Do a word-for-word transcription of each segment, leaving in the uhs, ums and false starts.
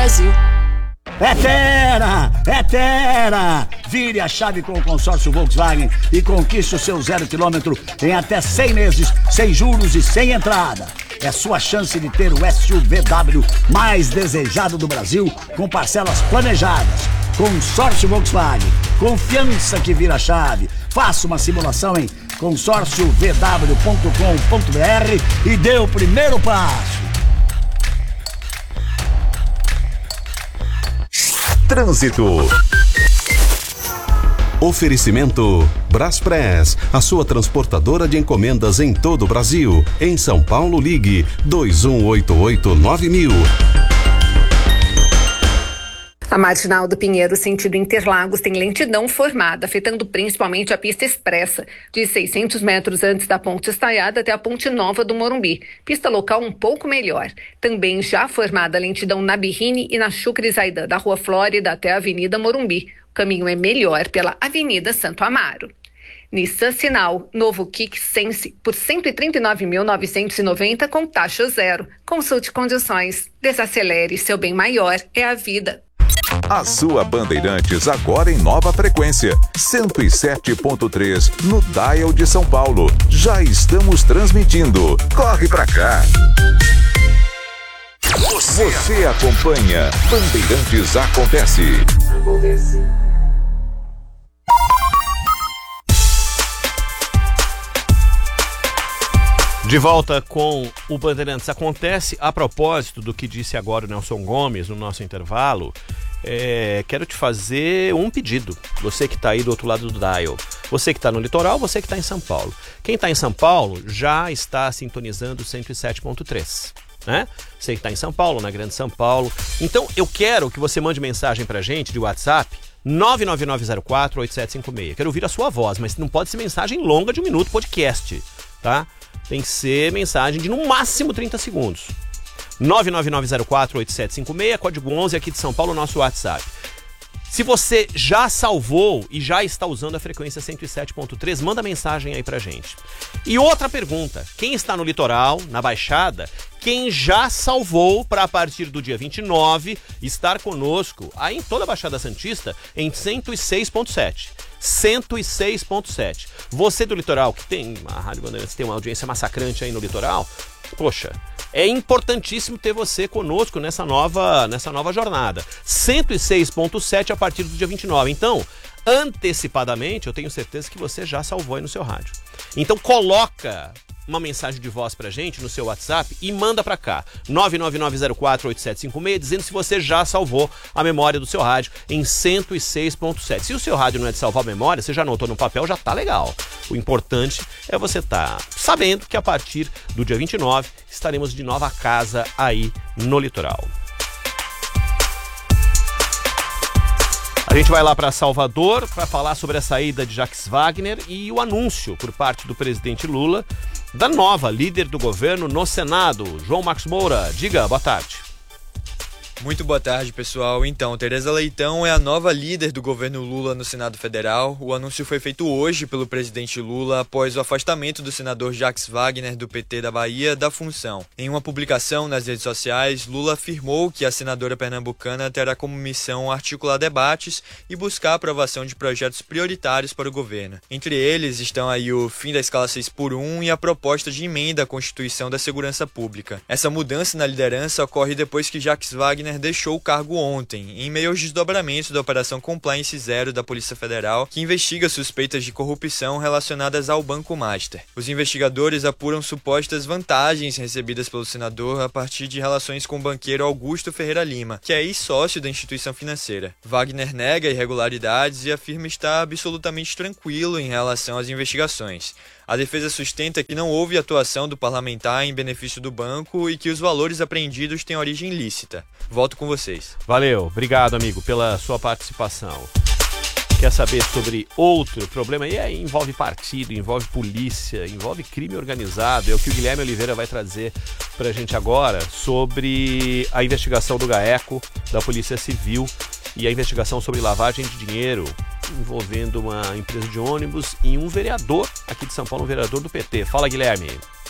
Brasil. É Terra! É Terra! Vire a chave com o consórcio Volkswagen e conquiste o seu zero quilômetro em até cem meses, sem juros e sem entrada. É sua chance de ter o S U V W mais desejado do Brasil, com parcelas planejadas. Consórcio Volkswagen. Confiança que vira chave. Faça uma simulação em consórcio v w ponto com ponto b r e dê o primeiro passo. Trânsito. Oferecimento Braspress, a sua transportadora de encomendas em todo o Brasil. Em São Paulo, ligue dois um oito oito nove mil. A Marginal do Pinheiro, sentido Interlagos, tem lentidão formada, afetando principalmente a pista expressa, de seiscentos metros antes da Ponte Estaiada até a Ponte Nova do Morumbi. Pista local um pouco melhor. Também já formada lentidão na Birrini e na Chucre Zaidan, da Rua Flórida até a Avenida Morumbi. O caminho é melhor pela Avenida Santo Amaro. Nissan Sinal, novo Kicks Sense por cento e trinta e nove mil novecentos e noventa com taxa zero. Consulte condições. Desacelere, seu bem maior é a vida. A sua Bandeirantes agora em nova frequência, cento e sete ponto três no Dial de São Paulo. Já estamos transmitindo. Corre pra cá. Você, Você acompanha Bandeirantes Acontece. Acontece. De volta com o Bandeirantes Acontece. A propósito do que disse agora o Nelson Gomes no nosso intervalo, é, quero te fazer um pedido. Você que está aí do outro lado do dial, você que está no litoral, você que está em São Paulo. Quem está em São Paulo já está sintonizando cento e sete ponto três, né? Você que está em São Paulo, na Grande São Paulo. Então eu quero que você mande mensagem pra gente de WhatsApp nove nove nove zero quatro oito sete cinco seis. Quero ouvir a sua voz, mas não pode ser mensagem longa de um minuto, podcast, tá? Tem que ser mensagem de no máximo trinta segundos. nove nove nove zero quatro oito sete cinco seis, código onze aqui de São Paulo, nosso WhatsApp. Se você já salvou e já está usando a frequência cento e sete ponto três, manda mensagem aí pra gente. E outra pergunta, quem está no litoral, na Baixada, quem já salvou para a partir do dia vinte e nove estar conosco aí em toda a Baixada Santista em cento e seis ponto sete. cento e seis ponto sete. Você do litoral, que tem, a Rádio Bandeirantes tem uma audiência massacrante aí no litoral, poxa, é importantíssimo ter você conosco nessa nova, nessa nova jornada. cento e seis ponto sete a partir do dia vinte e nove. Então, antecipadamente, eu tenho certeza que você já salvou aí no seu rádio. Então, coloca uma mensagem de voz pra gente no seu WhatsApp e manda pra cá, nove nove nove zero quatro oito sete cinco seis, dizendo se você já salvou a memória do seu rádio em cento e seis ponto sete. Se o seu rádio não é de salvar a memória, você já anotou no papel, já tá legal. O importante é você estar tá sabendo que a partir do dia vinte e nove estaremos de nova casa aí no litoral. A gente vai lá para Salvador para falar sobre a saída de Jacques Wagner e o anúncio por parte do presidente Lula da nova líder do governo no Senado, João Marcos Moura. Diga, boa tarde. Muito boa tarde, pessoal. Então, Tereza Leitão é a nova líder do governo Lula no Senado Federal. O anúncio foi feito hoje pelo presidente Lula após o afastamento do senador Jacques Wagner, do P T da Bahia, da função. Em uma publicação nas redes sociais, Lula afirmou que a senadora pernambucana terá como missão articular debates e buscar a aprovação de projetos prioritários para o governo. Entre eles estão aí o fim da escala seis por um e a proposta de emenda à Constituição da Segurança Pública. Essa mudança na liderança ocorre depois que Jacques Wagner deixou o cargo ontem, em meio aos desdobramentos da Operação Compliance Zero da Polícia Federal, que investiga suspeitas de corrupção relacionadas ao Banco Master. Os investigadores apuram supostas vantagens recebidas pelo senador a partir de relações com o banqueiro Augusto Ferreira Lima, que é ex-sócio da instituição financeira. Wagner nega irregularidades e afirma estar absolutamente tranquilo em relação às investigações. A defesa sustenta que não houve atuação do parlamentar em benefício do banco e que os valores apreendidos têm origem ilícita. Volto com vocês. Valeu, obrigado, amigo, pela sua participação. Quer saber sobre outro problema? E aí envolve partido, envolve polícia, envolve crime organizado. É o que o Guilherme Oliveira vai trazer pra gente agora sobre a investigação do GAECO, da Polícia Civil, e a investigação sobre lavagem de dinheiro envolvendo uma empresa de ônibus e um vereador aqui de São Paulo, um vereador do P T. Fala, Guilherme.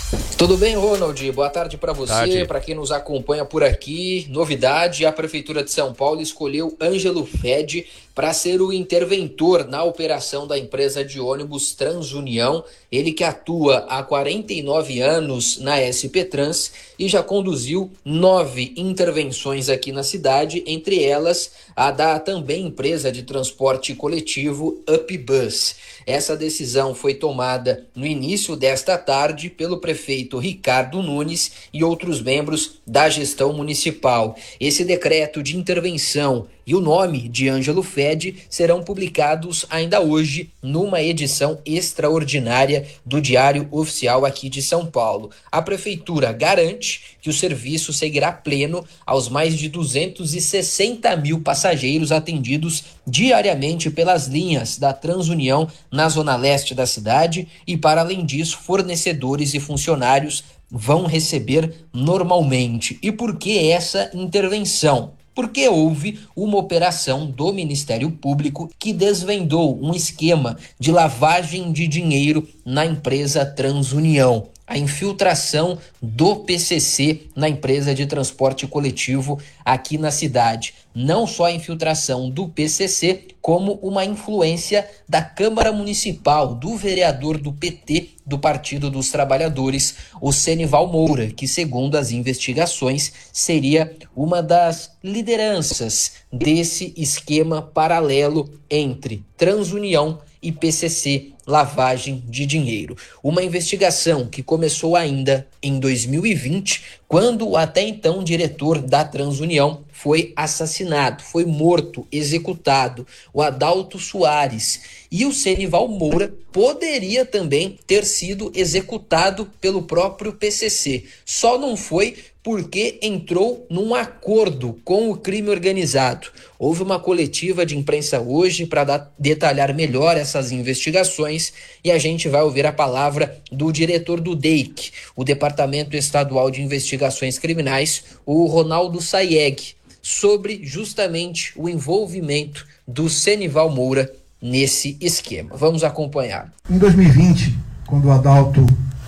Tudo bem, Ronald? Boa tarde para você, para quem nos acompanha por aqui. Novidade, a Prefeitura de São Paulo escolheu Ângelo Fed para ser o interventor na operação da empresa de ônibus Transunião. Ele que atua há quarenta e nove anos na S P Trans e já conduziu nove intervenções aqui na cidade, entre elas a da também empresa de transporte coletivo UpBus. Essa decisão foi tomada no início desta tarde pelo prefeito Ricardo Nunes e outros membros da gestão municipal. Esse decreto de intervenção e o nome de Ângelo Fed serão publicados ainda hoje numa edição extraordinária do Diário Oficial aqui de São Paulo. A prefeitura garante que o serviço seguirá pleno aos mais de duzentos e sessenta mil passageiros atendidos diariamente pelas linhas da Transunião na zona leste da cidade e, para além disso, fornecedores e funcionários vão receber normalmente. E por que essa intervenção? Porque houve uma operação do Ministério Público que desvendou um esquema de lavagem de dinheiro na empresa Transunião. A infiltração do P C C na empresa de transporte coletivo aqui na cidade. Não só a infiltração do P C C, como uma influência da Câmara Municipal, do vereador do P T, do Partido dos Trabalhadores, o Senival Moura, que, segundo as investigações, seria uma das lideranças desse esquema paralelo entre Transunião e P C C, lavagem de dinheiro. Uma investigação que começou ainda em dois mil e vinte, quando o até então diretor da Transunião foi assassinado, foi morto, executado, o Adalto Soares. E o Senival Moura poderia também ter sido executado pelo próprio P C C. Só não foi porque entrou num acordo com o crime organizado. Houve uma coletiva de imprensa hoje para detalhar melhor essas investigações e a gente vai ouvir a palavra do diretor do D E I C, o Departamento Estadual de Investigações Criminais, o Ronaldo Sayeg, sobre justamente o envolvimento do Senival Moura nesse esquema. Vamos acompanhar. Em dois mil e vinte, quando o Adalto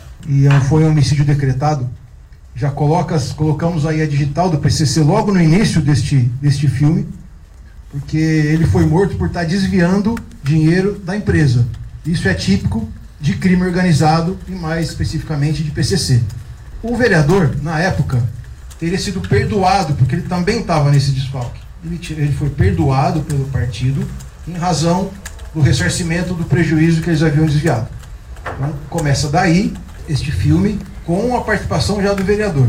e foi um homicídio decretado, já coloca, colocamos aí a digital do P C C logo no início deste, deste filme, porque ele foi morto por estar desviando dinheiro da empresa. Isso é típico de crime organizado e mais especificamente de P C C. O vereador, na época, teria sido perdoado, porque ele também estava nesse desfalque. Ele, ele foi perdoado pelo partido em razão do ressarcimento do prejuízo que eles haviam desviado. Então, começa daí este filme com a participação já do vereador.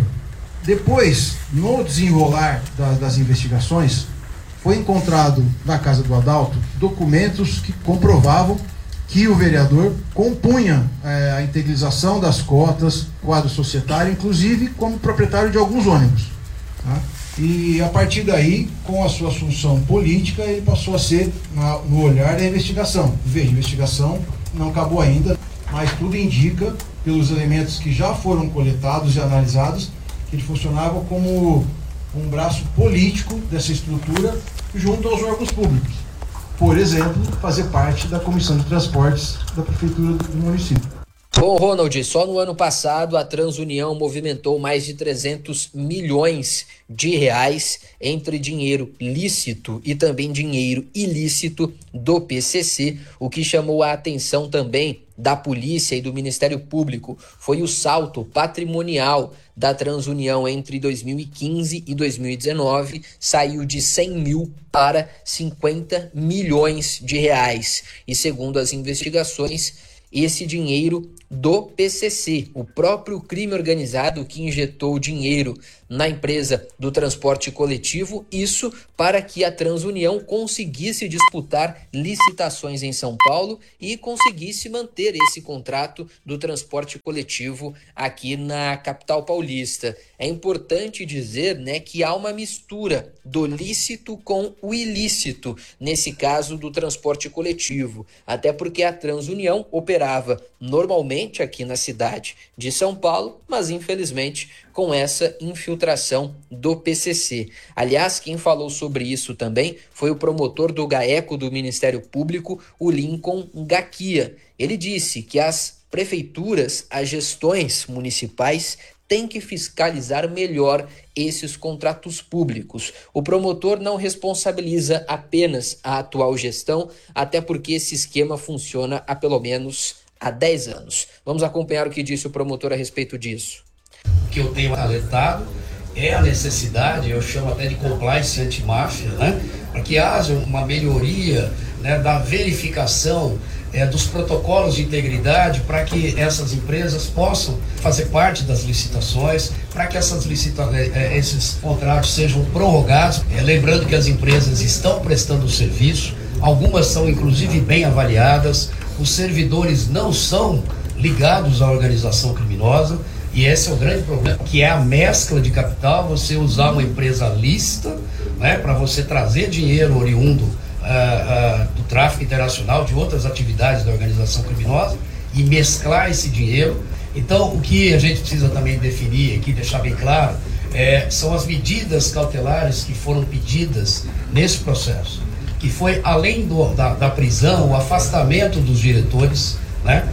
Depois, no desenrolar da, das investigações, foi encontrado na casa do Adalto documentos que comprovavam que o vereador compunha é, a integralização das cotas, quadro societário, inclusive como proprietário de alguns ônibus. Tá? E a partir daí, com a sua assunção política, ele passou a ser na, no olhar da investigação. Veja, a investigação não acabou ainda, mas tudo indica, pelos elementos que já foram coletados e analisados, que ele funcionava como um braço político dessa estrutura junto aos órgãos públicos. Por exemplo, fazer parte da Comissão de Transportes da Prefeitura do município. Bom, Ronald, só no ano passado a Transunião movimentou mais de trezentos milhões de reais entre dinheiro lícito e também dinheiro ilícito do P C C. O que chamou a atenção também da polícia e do Ministério Público foi o salto patrimonial da Transunião entre dois mil e quinze e dois mil e dezenove, saiu de cem mil para cinquenta milhões de reais. E segundo as investigações, esse dinheiro do P C C, o próprio crime organizado que injetou dinheiro na empresa do transporte coletivo, isso para que a Transunião conseguisse disputar licitações em São Paulo e conseguisse manter esse contrato do transporte coletivo aqui na capital paulista. É importante dizer, né, que há uma mistura do lícito com o ilícito, nesse caso do transporte coletivo, até porque a Transunião operava normalmente aqui na cidade de São Paulo, mas infelizmente com essa infiltração do P C C. Aliás, quem falou sobre isso também foi o promotor do GAECO do Ministério Público, o Lincoln Gaquia. Ele disse que as prefeituras, as gestões municipais têm que fiscalizar melhor esses contratos públicos. O promotor não responsabiliza apenas a atual gestão, até porque esse esquema funciona há pelo menos há dez anos. Vamos acompanhar o que disse o promotor a respeito disso. O que eu tenho alertado é a necessidade, eu chamo até de compliance anti-máfia, né? Para que haja uma melhoria, né, da verificação é, dos protocolos de integridade, para que essas empresas possam fazer parte das licitações, para que essas licita é, esses contratos sejam prorrogados. É, lembrando que as empresas estão prestando serviço, algumas são inclusive bem avaliadas, os servidores não são ligados à organização criminosa, e esse é o grande problema, que é a mescla de capital, você usar uma empresa lícita, né, para você trazer dinheiro oriundo uh, uh, do tráfico internacional, de outras atividades da organização criminosa, e mesclar esse dinheiro. Então, o que a gente precisa também definir aqui, deixar bem claro, é, são as medidas cautelares que foram pedidas nesse processo, que foi além do, da, da prisão, o afastamento dos diretores, né?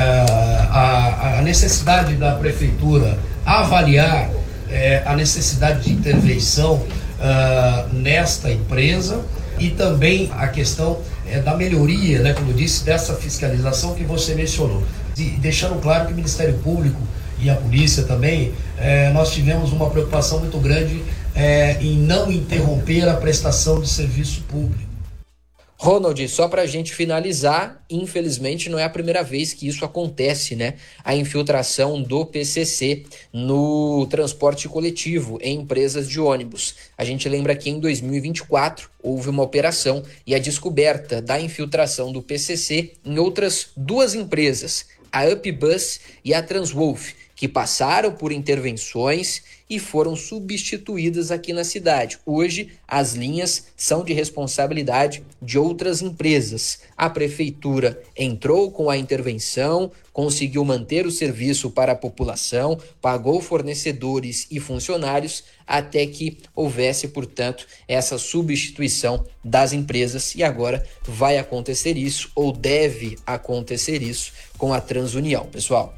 A, a necessidade da prefeitura avaliar é, a necessidade de intervenção uh, nesta empresa, e também a questão é, da melhoria, né, como eu disse, dessa fiscalização que você mencionou. E deixando claro que o Ministério Público e a polícia também, é, nós tivemos uma preocupação muito grande é, em não interromper a prestação de serviço público. Ronald, só para a gente finalizar, infelizmente não é a primeira vez que isso acontece, né? A infiltração do P C C no transporte coletivo em empresas de ônibus. A gente lembra que em dois mil e vinte e quatro houve uma operação e a descoberta da infiltração do P C C em outras duas empresas, a UpBus e a Transwolf, que passaram por intervenções e foram substituídas aqui na cidade. Hoje, as linhas são de responsabilidade de outras empresas. A prefeitura entrou com a intervenção, conseguiu manter o serviço para a população, pagou fornecedores e funcionários, até que houvesse, portanto, essa substituição das empresas. E agora vai acontecer isso, ou deve acontecer isso, com a Transunião, pessoal.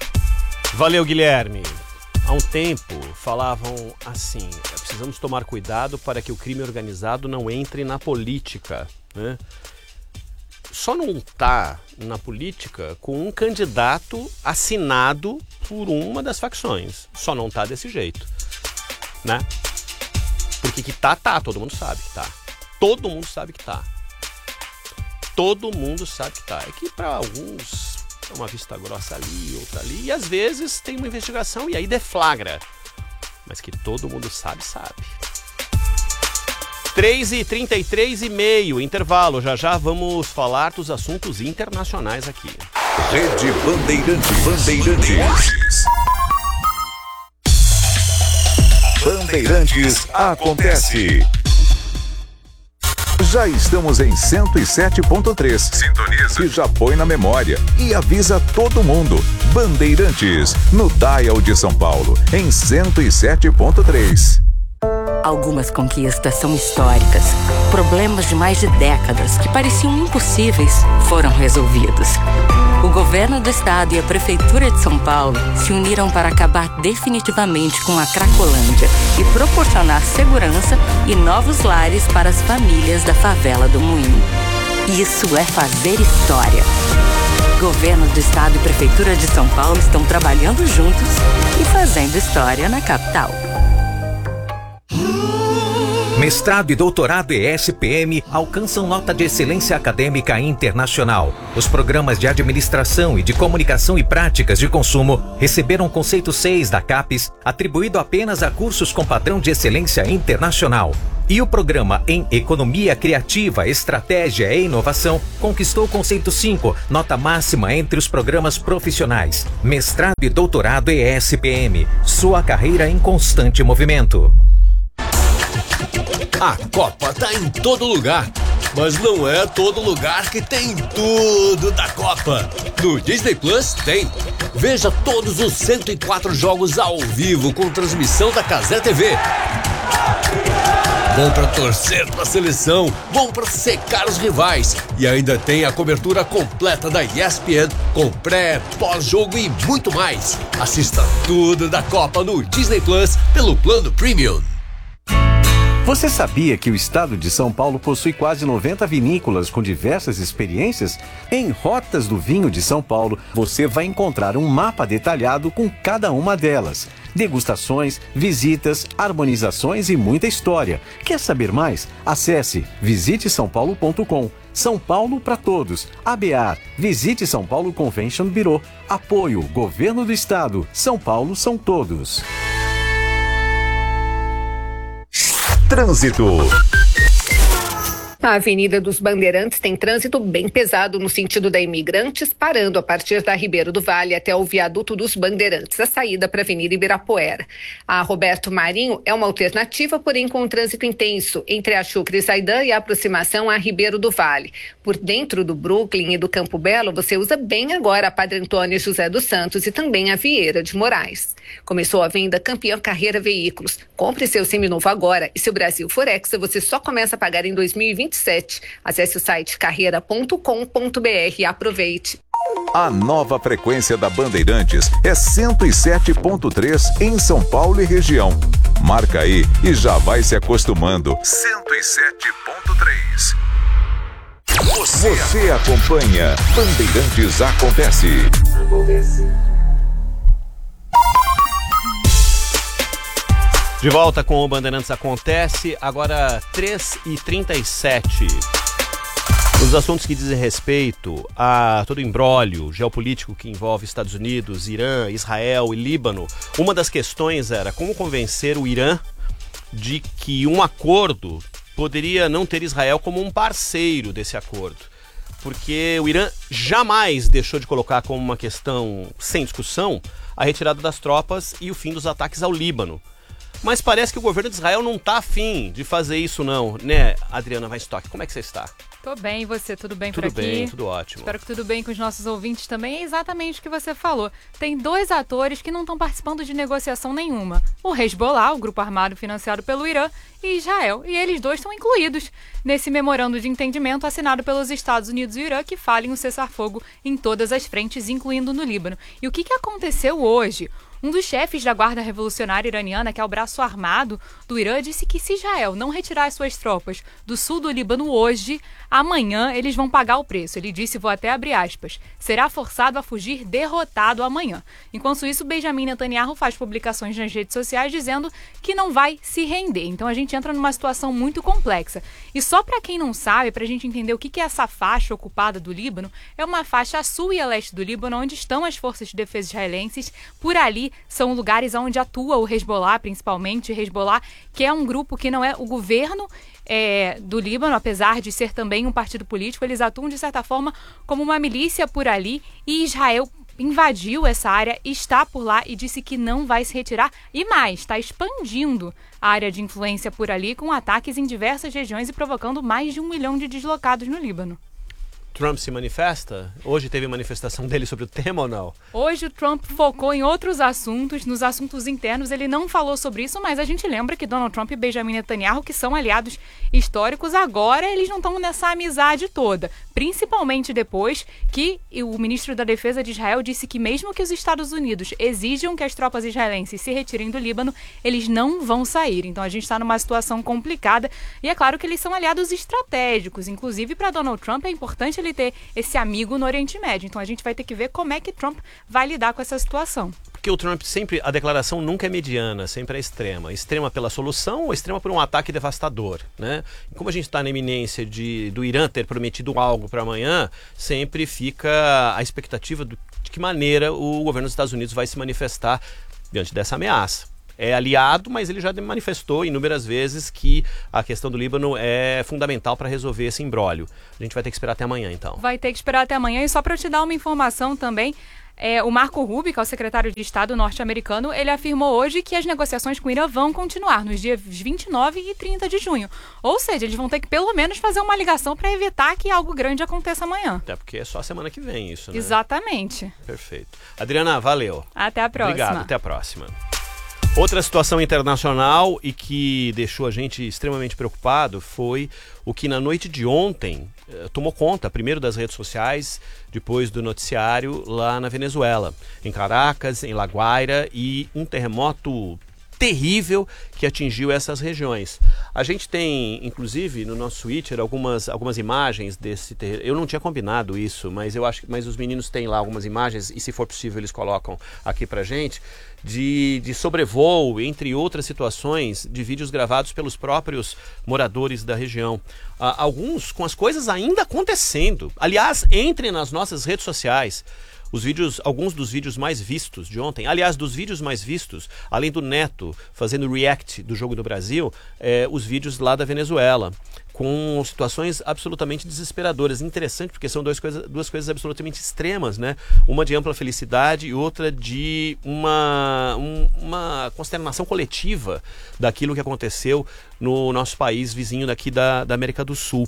Valeu, Guilherme. Há um tempo falavam assim, precisamos tomar cuidado para que o crime organizado não entre na política, né? Só não está na política com um candidato assinado por uma das facções. Só não está desse jeito, né? Porque que tá, tá, todo mundo sabe que tá. Todo mundo sabe que tá. Todo mundo sabe que tá. É que para alguns uma vista grossa ali, outra ali, e às vezes tem uma investigação e aí deflagra, mas que todo mundo sabe, sabe. três e trinta e três e meio, intervalo, já já vamos falar dos assuntos internacionais aqui. Rede Bandeirantes. Bandeirantes. Bandeirantes acontece. Já estamos em cento e sete ponto três. Sintoniza. Que já põe na memória e avisa todo mundo. Bandeirantes, no Dial de São Paulo, em cento e sete ponto três. Algumas conquistas são históricas. Problemas de mais de décadas que pareciam impossíveis foram resolvidos. O governo do estado e a prefeitura de São Paulo se uniram para acabar definitivamente com a Cracolândia e proporcionar segurança e novos lares para as famílias da favela do Moinho. Isso é fazer história. Governo do estado e prefeitura de São Paulo estão trabalhando juntos e fazendo história na capital. Mestrado e doutorado E S P M alcançam nota de excelência acadêmica internacional. Os programas de administração e de comunicação e práticas de consumo receberam conceito seis da CAPES, atribuído apenas a cursos com padrão de excelência internacional. E o programa em Economia Criativa, Estratégia e Inovação conquistou conceito cinco, nota máxima entre os programas profissionais. Mestrado e doutorado E S P M, sua carreira em constante movimento. A Copa tá em todo lugar, mas não é todo lugar que tem tudo da Copa. No Disney Plus tem. Veja todos os cento e quatro jogos ao vivo com transmissão da Cazé T V. Bom pra torcer pra seleção, bom pra secar os rivais. E ainda tem a cobertura completa da E S P N, com pré, pós-jogo e muito mais. Assista tudo da Copa no Disney Plus pelo plano Premium. Você sabia que o estado de São Paulo possui quase noventa vinícolas com diversas experiências? Em Rotas do Vinho de São Paulo, você vai encontrar um mapa detalhado com cada uma delas. Degustações, visitas, harmonizações e muita história. Quer saber mais? Acesse visite são paulo ponto com. São Paulo para todos. A B A R, Visite São Paulo Convention Bureau. Apoio, Governo do Estado. São Paulo são todos. Trânsito. A Avenida dos Bandeirantes tem trânsito bem pesado no sentido da Imigrantes, parando a partir da Ribeiro do Vale até o Viaduto dos Bandeirantes, a saída para a Avenida Ibirapuera. A Roberto Marinho é uma alternativa, porém com trânsito intenso entre a Chucre e Zaidan e a aproximação a Ribeiro do Vale. Por dentro do Brooklyn e do Campo Belo, você usa bem agora a Padre Antônio José dos Santos e também a Vieira de Moraes. Começou a venda Campeão Carreira Veículos. Compre seu seminovo agora e se o Brasil for Hexa, você só começa a pagar em dois mil e vinte e sete. Acesse o site carreira ponto com ponto br e aproveite. A nova frequência da Bandeirantes é cento e sete ponto três em São Paulo e região. Marca aí e já vai se acostumando. cento e sete ponto três. Você, Você acompanha Bandeirantes Acontece. Acontece. De volta com o Bandeirantes Acontece, agora três e trinta e sete. Os assuntos que dizem respeito a todo o imbróglio geopolítico que envolve Estados Unidos, Irã, Israel e Líbano. Uma das questões era como convencer o Irã de que um acordo poderia não ter Israel como um parceiro desse acordo. Porque o Irã jamais deixou de colocar como uma questão sem discussão a retirada das tropas e o fim dos ataques ao Líbano. Mas parece que o governo de Israel não está afim de fazer isso não, né, Adriana Weinstock? Como é que você está? Tô bem, e você? Tudo bem tudo por aqui? Tudo bem, tudo ótimo. Espero que tudo bem com os nossos ouvintes também. É exatamente o que você falou. Tem dois atores que não estão participando de negociação nenhuma. O Hezbollah, o grupo armado financiado pelo Irã, e Israel. E eles dois estão incluídos nesse memorando de entendimento assinado pelos Estados Unidos e Irã que falem o cessar-fogo em todas as frentes, incluindo no Líbano. E o que, que aconteceu hoje? Um dos chefes da Guarda Revolucionária Iraniana, que é o braço armado do Irã, disse que se Israel não retirar as suas tropas do sul do Líbano hoje, amanhã eles vão pagar o preço. Ele disse, vou até abrir aspas, será forçado a fugir derrotado amanhã. Enquanto isso, Benjamin Netanyahu faz publicações nas redes sociais dizendo que não vai se render. Então a gente entra numa situação muito complexa. E só para quem não sabe, para a gente entender o que é essa faixa ocupada do Líbano, é uma faixa a sul e a leste do Líbano, onde estão as forças de defesa israelenses. Por ali são lugares onde atua o Hezbollah, principalmente. O Hezbollah, que é um grupo que não é o governo é, do Líbano, apesar de ser também um partido político, eles atuam de certa forma como uma milícia por ali, e Israel invadiu essa área, está por lá e disse que não vai se retirar e mais, está expandindo a área de influência por ali com ataques em diversas regiões e provocando mais de um milhão de deslocados no Líbano. Trump se manifesta? Hoje teve manifestação dele sobre o tema ou não? Hoje o Trump focou em outros assuntos, nos assuntos internos. Ele não falou sobre isso, mas a gente lembra que Donald Trump e Benjamin Netanyahu, que são aliados históricos, agora eles não estão nessa amizade toda. Principalmente depois que o ministro da Defesa de Israel disse que mesmo que os Estados Unidos exijam que as tropas israelenses se retirem do Líbano, eles não vão sair. Então a gente está numa situação complicada e é claro que eles são aliados estratégicos. Inclusive para Donald Trump é importante ele ter esse amigo no Oriente Médio. Então a gente vai ter que ver como é que Trump vai lidar com essa situação. Porque o Trump sempre, a declaração nunca é mediana, sempre é extrema. Extrema pela solução ou extrema por um ataque devastador, né? E como a gente está na iminência de, do Irã ter prometido algo para amanhã, sempre fica a expectativa do, de que maneira o governo dos Estados Unidos vai se manifestar diante dessa ameaça. É aliado, mas ele já manifestou inúmeras vezes que a questão do Líbano é fundamental para resolver esse imbróglio. A gente vai ter que esperar até amanhã, então. Vai ter que esperar até amanhã. E só para eu te dar uma informação também, é, o Marco Rubio, que é o secretário de Estado norte-americano, ele afirmou hoje que as negociações com o Irã vão continuar nos dias vinte e nove e trinta de junho. Ou seja, eles vão ter que pelo menos fazer uma ligação para evitar que algo grande aconteça amanhã. Até porque é só semana que vem isso, né? Exatamente. Perfeito. Adriana, valeu. Até a próxima. Obrigado, até a próxima. Outra situação internacional e que deixou a gente extremamente preocupado foi o que na noite de ontem eh, tomou conta, primeiro das redes sociais, depois do noticiário lá na Venezuela, em Caracas, em La Guaira, e um terremoto terrível que atingiu essas regiões. A gente tem, inclusive, no nosso Twitter algumas, algumas imagens desse terremoto. Eu não tinha combinado isso, mas eu acho que mas os meninos têm lá algumas imagens, e se for possível eles colocam aqui pra gente, de, de sobrevoo, entre outras situações, de vídeos gravados pelos próprios moradores da região. Ah, alguns com as coisas ainda acontecendo. Aliás, entrem nas nossas redes sociais. Os vídeos, alguns dos vídeos mais vistos de ontem, aliás, dos vídeos mais vistos, além do Neto fazendo react do Jogo do Brasil, é, os vídeos lá da Venezuela, com situações absolutamente desesperadoras. Interessante, porque são duas coisas, duas coisas absolutamente extremas, né? Uma de ampla felicidade e outra de uma, um, uma consternação coletiva daquilo que aconteceu no nosso país vizinho daqui da, da América do Sul.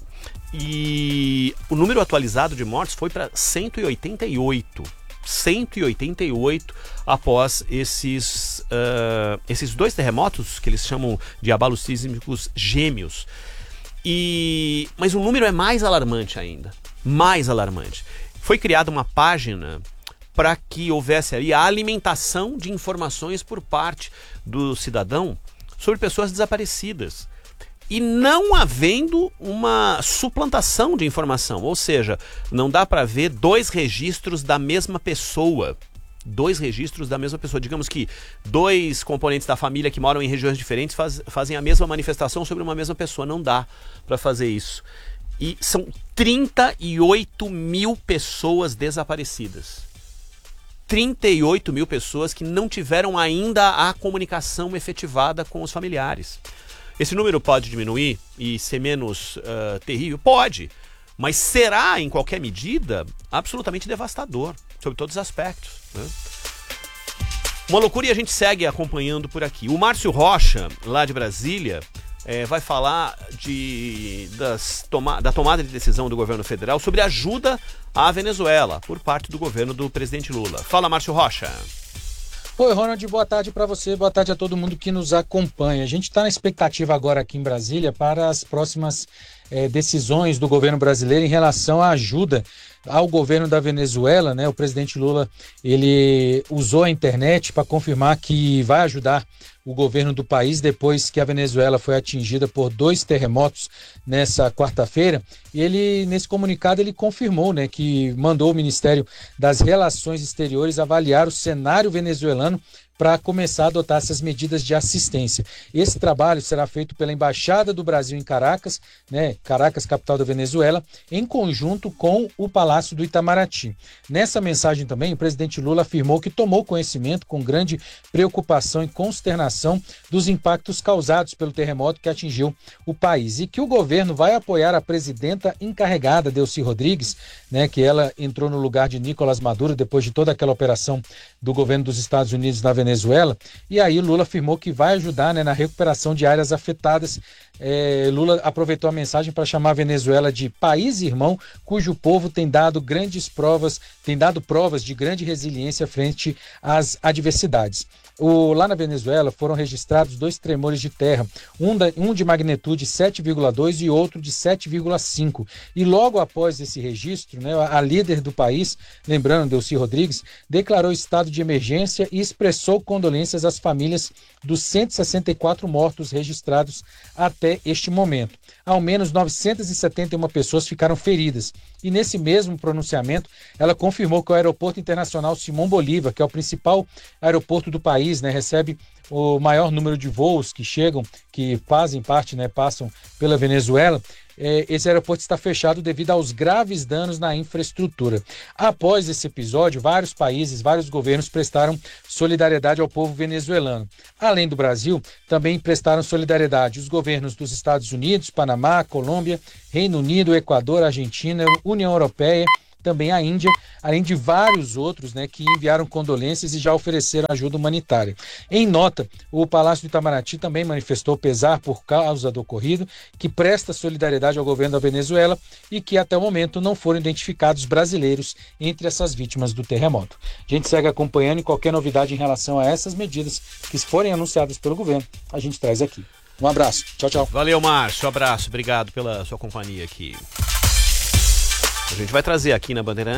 E o número atualizado de mortes foi para cento e oitenta e oito. cento e oitenta e oito após esses, uh, esses dois terremotos que eles chamam de abalos sísmicos gêmeos. E, mas o número é mais alarmante ainda, mais alarmante. Foi criada uma página para que houvesse ali a alimentação de informações por parte do cidadão sobre pessoas desaparecidas. E não havendo uma suplantação de informação, ou seja, não dá para ver dois registros da mesma pessoa. Dois registros da mesma pessoa. Digamos que dois componentes da família que moram em regiões diferentes faz, fazem a mesma manifestação sobre uma mesma pessoa. Não dá para fazer isso. E são trinta e oito mil pessoas desaparecidas. trinta e oito mil pessoas que não tiveram ainda a comunicação efetivada com os familiares. Esse número pode diminuir e ser menos uh, terrível? Pode. Mas será, em qualquer medida, absolutamente devastador, sob todos os aspectos, né? Uma loucura, e a gente segue acompanhando por aqui. O Márcio Rocha, lá de Brasília, é, vai falar de, das toma, da tomada de decisão do governo federal sobre ajuda à Venezuela por parte do governo do presidente Lula. Fala, Márcio Rocha. Oi, Ronald, boa tarde para você, boa tarde a todo mundo que nos acompanha. A gente está na expectativa agora aqui em Brasília para as próximas é, decisões do governo brasileiro em relação à ajuda ao governo da Venezuela, né? O presidente Lula, ele usou a internet para confirmar que vai ajudar o governo do país depois que a Venezuela foi atingida por dois terremotos nessa quarta-feira. E ele, nesse comunicado, ele confirmou, né, que mandou o Ministério das Relações Exteriores avaliar o cenário venezuelano para começar a adotar essas medidas de assistência. Esse trabalho será feito pela Embaixada do Brasil em Caracas, né, Caracas, capital da Venezuela, em conjunto com o Palácio do Itamaraty. Nessa mensagem também, o presidente Lula afirmou que tomou conhecimento com grande preocupação e consternação dos impactos causados pelo terremoto que atingiu o país e que o governo vai apoiar a presidenta encarregada, Delcy Rodrigues, né, que ela entrou no lugar de Nicolás Maduro depois de toda aquela operação do governo dos Estados Unidos na Venezuela, e aí Lula afirmou que vai ajudar, né, na recuperação de áreas afetadas. É, Lula aproveitou a mensagem para chamar a Venezuela de país irmão, cujo povo tem dado grandes provas, tem dado provas de grande resiliência frente às adversidades. O, lá na Venezuela foram registrados dois tremores de terra, um, da, um de magnitude sete vírgula dois e outro de sete vírgula cinco. E logo após esse registro, né, a líder do país, lembrando, Delcy Rodrigues, declarou estado de emergência e expressou condolências às famílias dos cento e sessenta e quatro mortos registrados até este momento. Ao menos novecentas e setenta e uma pessoas ficaram feridas. E nesse mesmo pronunciamento, ela confirmou que o Aeroporto Internacional Simón Bolívar, que é o principal aeroporto do país, né, recebe o maior número de voos que chegam, que fazem parte, né, passam pela Venezuela. É, esse aeroporto está fechado devido aos graves danos na infraestrutura. Após esse episódio, vários países, vários governos prestaram solidariedade ao povo venezuelano. Além do Brasil, também prestaram solidariedade os governos dos Estados Unidos, Panamá, Colômbia, Reino Unido, Equador, Argentina, União Europeia, também a Índia, além de vários outros, né, que enviaram condolências e já ofereceram ajuda humanitária. Em nota, o Palácio do Itamaraty também manifestou pesar por causa do ocorrido, que presta solidariedade ao governo da Venezuela e que até o momento não foram identificados brasileiros entre essas vítimas do terremoto. A gente segue acompanhando e qualquer novidade em relação a essas medidas que forem anunciadas pelo governo, a gente traz aqui. Um abraço. Tchau, tchau. Valeu, Márcio. Abraço. Obrigado pela sua companhia aqui. A gente vai trazer aqui na Bandeirantes